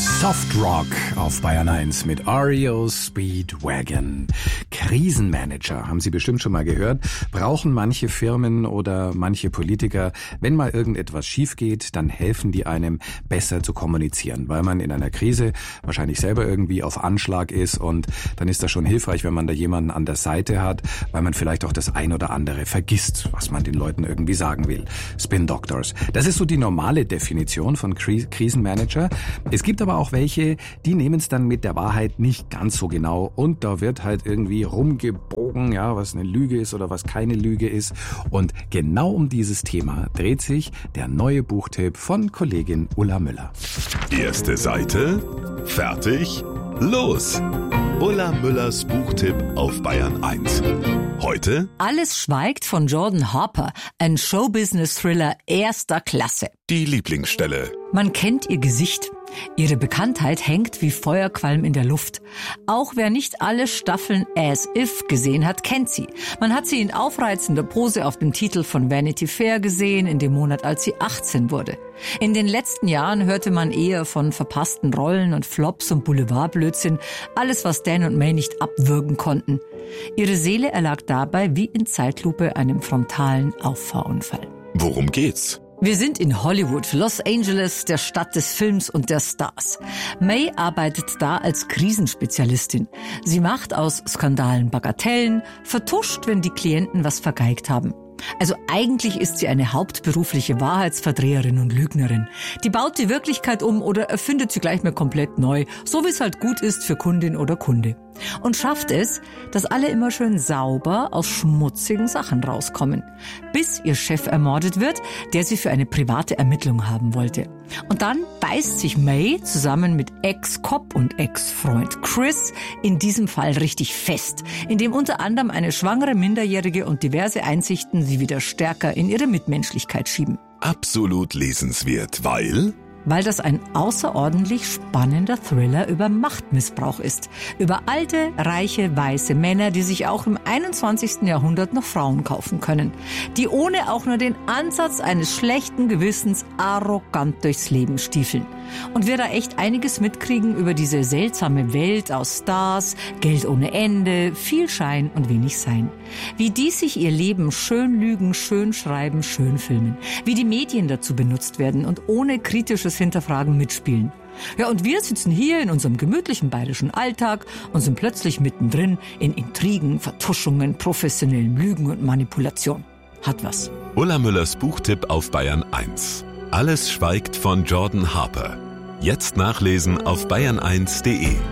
Softrock auf Bayern 1 mit REO Speedwagon. Krisenmanager, haben Sie bestimmt schon mal gehört, brauchen manche Firmen oder manche Politiker. Wenn mal irgendetwas schief geht, dann helfen die einem, besser zu kommunizieren, weil man in einer Krise wahrscheinlich selber irgendwie auf Anschlag ist, und dann ist das schon hilfreich, wenn man da jemanden an der Seite hat, weil man vielleicht auch das ein oder andere vergisst, was man den Leuten irgendwie sagen will. Spin Doctors. Das ist so die normale Definition von Krisenmanager. Es gibt aber auch welche, die nehmen es dann mit der Wahrheit nicht ganz so genau, und da wird halt irgendwie rumgebogen, ja, was eine Lüge ist oder was keine Lüge ist. Und genau um dieses Thema dreht sich der neue Buchtipp von Kollegin Ulla Müller. Erste Seite, fertig, los! Ulla Müllers Buchtipp auf Bayern 1. Heute Alles schweigt von Jordan Harper, ein Showbusiness-Thriller erster Klasse. die Lieblingsstelle. Man kennt ihr Gesicht. Ihre Bekanntheit hängt wie Feuerqualm in der Luft. Auch wer nicht alle Staffeln As If gesehen hat, kennt sie. Man hat sie in aufreizender Pose auf dem Titel von Vanity Fair gesehen, in dem Monat, als sie 18 wurde. In den letzten Jahren hörte man eher von verpassten Rollen und Flops und Boulevardblödsinn, alles, was Dan und May nicht abwürgen konnten. Ihre Seele erlag dabei wie in Zeitlupe einem frontalen Auffahrunfall. Worum geht's? Wir sind in Hollywood, Los Angeles, der Stadt des Films und der Stars. May arbeitet da als Krisenspezialistin. Sie macht aus Skandalen Bagatellen, vertuscht, wenn die Klienten was vergeigt haben. Also eigentlich ist sie eine hauptberufliche Wahrheitsverdreherin und Lügnerin. Die baut die Wirklichkeit um oder erfindet sie gleich mal komplett neu, so wie es halt gut ist für Kundin oder Kunde. Und schafft es, dass alle immer schön sauber aus schmutzigen Sachen rauskommen. Bis ihr Chef ermordet wird, der sie für eine private Ermittlung haben wollte. Und dann beißt sich May zusammen mit Ex-Cop und Ex-Freund Chris in diesem Fall richtig fest, indem unter anderem eine schwangere Minderjährige und diverse Einsichten sie wieder stärker in ihre Mitmenschlichkeit schieben. Absolut lesenswert, weil Weil das ein außerordentlich spannender Thriller über Machtmissbrauch ist. Über alte, reiche, weiße Männer, die sich auch im 21. Jahrhundert noch Frauen kaufen können. Die ohne auch nur den Ansatz eines schlechten Gewissens arrogant durchs Leben stiefeln. Und wir da echt einiges mitkriegen über diese seltsame Welt aus Stars, Geld ohne Ende, viel Schein und wenig Sein. Wie die sich ihr Leben schön lügen, schön schreiben, schön filmen. Wie die Medien dazu benutzt werden und ohne kritisches Hinterfragen mitspielen. Ja, und wir sitzen hier in unserem gemütlichen bayerischen Alltag und sind plötzlich mittendrin in Intrigen, Vertuschungen, professionellen Lügen und Manipulation. Hat was. Ulla Müllers Buchtipp auf Bayern 1. Alles schweigt von Jordan Harper. Jetzt nachlesen auf bayern1.de.